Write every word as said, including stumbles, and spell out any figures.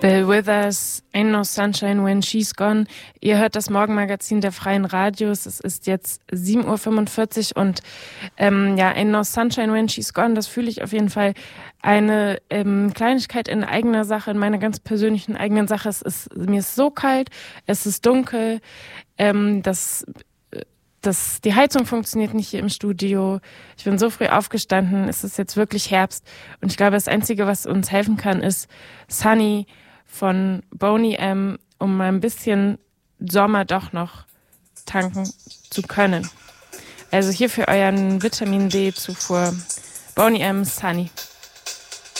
Bill Withers, Ain't No Sunshine When She's Gone. Ihr hört das Morgenmagazin der Freien Radios. Es ist jetzt sieben Uhr fünfundvierzig und ähm, ja, Ain't No Sunshine When She's Gone, das fühle ich auf jeden Fall. Eine ähm, Kleinigkeit in eigener Sache, in meiner ganz persönlichen eigenen Sache. Es ist, mir ist so kalt, es ist dunkel, ähm, das... Das, die Heizung funktioniert nicht hier im Studio. Ich bin so früh aufgestanden. Es ist jetzt wirklich Herbst. Und ich glaube, das Einzige, was uns helfen kann, ist Sunny von Boney M., um mal ein bisschen Sommer doch noch tanken zu können. Also hier für euren Vitamin D-Zufuhr Boney M. Sunny.